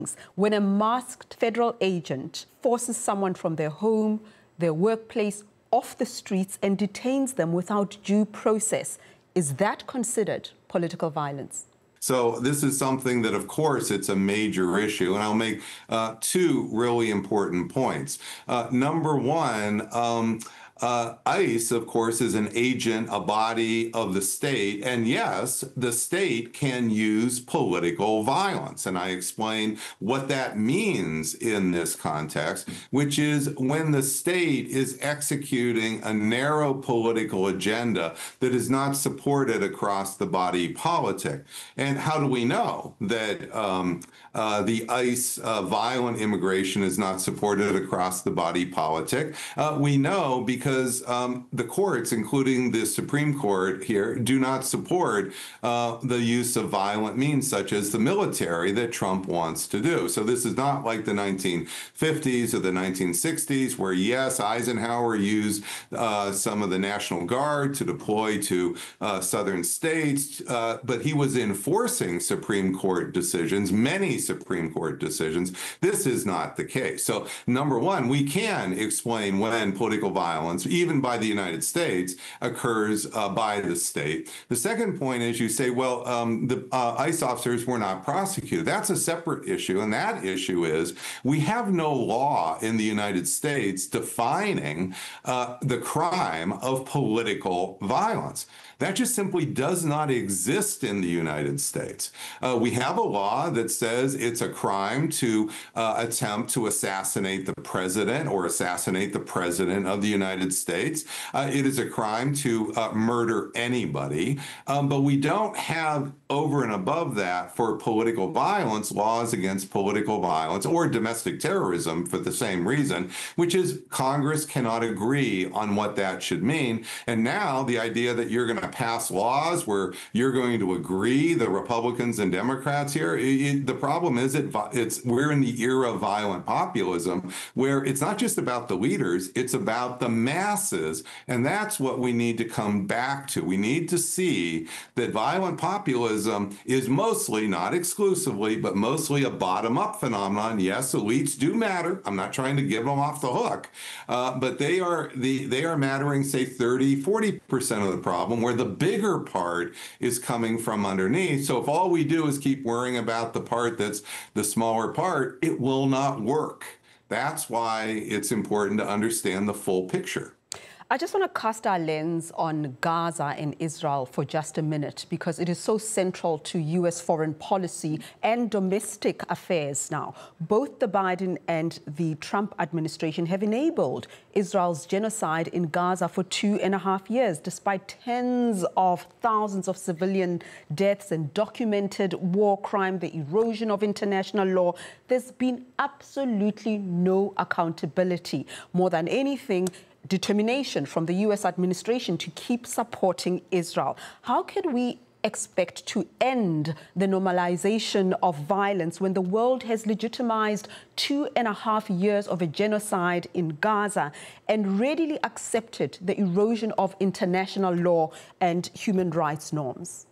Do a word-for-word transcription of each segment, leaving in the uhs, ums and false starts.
When a masked federal agent forces someone from their home, their workplace, off the streets and detains them without due process, is that considered political violence? So this is something that, of course, it's a major issue. And I'll make uh, two really important points. Uh, number one, um, Uh, ICE, of course, is an agent, a body of the state. And yes, the state can use political violence. And I explain what that means in this context, which is when the state is executing a narrow political agenda that is not supported across the body politic. And how do we know that um, uh, the ICE uh, violent immigration is not supported across the body politic? Uh, we know because Because um, the courts, including the Supreme Court here, do not support uh, the use of violent means such as the military that Trump wants to do. So this is not like the nineteen fifties or the nineteen sixties, where, yes, Eisenhower used uh, some of the National Guard to deploy to uh, southern states, uh, but he was enforcing Supreme Court decisions, many Supreme Court decisions. This is not the case. So, number one, we can explain when political violence, even by the United States, occurs uh, by the state. The second point is you say, well, um, the uh, ICE officers were not prosecuted. That's a separate issue. And that issue is we have no law in the United States defining uh, the crime of political violence. That just simply does not exist in the United States. Uh, we have a law that says it's a crime to uh, attempt to assassinate the president or assassinate the president of the United States. Uh, it is a crime to uh, murder anybody. Um, but we don't have over and above that for political violence, laws against political violence or domestic terrorism for the same reason, which is Congress cannot agree on what that should mean. And now the idea that you're going to pass laws where you're going to agree, the Republicans and Democrats here, it, it, the problem is it, it's we're in the era of violent populism where it's not just about the leaders, it's about the masses. And that's what we need to come back to. We need to see that violent populism is mostly, not exclusively, but mostly a bottom-up phenomenon. Yes, elites do matter. I'm not trying to give them off the hook, uh, but they are the they are mattering, say, thirty, forty percent of the problem, where the bigger part is coming from underneath. So if all we do is keep worrying about the part that's the smaller part, it will not work. That's why it's important to understand the full picture. I just want to cast our lens on Gaza and Israel for just a minute, because it is so central to U S foreign policy and domestic affairs now. Both the Biden and the Trump administration have enabled Israel's genocide in Gaza for two and a half years, despite tens of thousands of civilian deaths and documented war crime, the erosion of international law. There's been absolutely no accountability. More than anything, determination from the U S administration to keep supporting Israel. How can we expect to end the normalization of violence when the world has legitimized two and a half years of a genocide in Gaza and readily accepted the erosion of international law and human rights norms?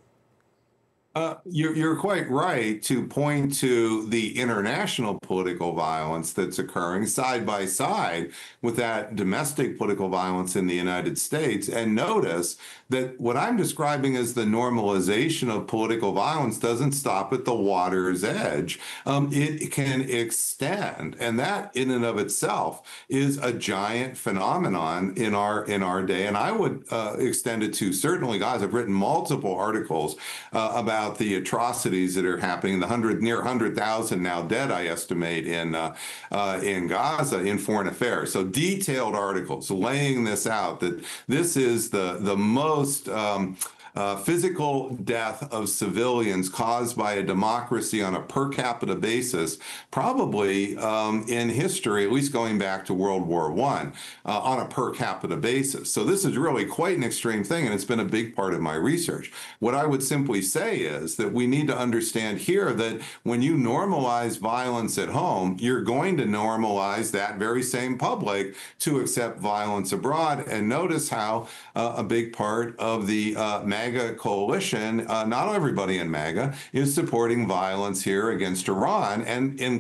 Uh, you're, you're quite right to point to the international political violence that's occurring side by side with that domestic political violence in the United States. And notice that what I'm describing as the normalization of political violence doesn't stop at the water's edge. Um, it can extend. And that in and of itself is a giant phenomenon in our in our day. And I would uh, extend it to certainly, guys, I've written multiple articles uh, about about the atrocities that are happening, the hundred near one hundred thousand now dead, I estimate, in uh, uh, in Gaza in foreign affairs. So detailed articles laying this out, that this is the the most um, Uh, physical death of civilians caused by a democracy on a per capita basis, probably um, in history, at least going back to World War One, uh, on a per capita basis. So this is really quite an extreme thing, and it's been a big part of my research. What I would simply say is that we need to understand here that when you normalize violence at home, you're going to normalize that very same public to accept violence abroad. And notice how uh, a big part of the uh, MAGA coalition, uh, not everybody in MAGA, is supporting violence here against Iran, and in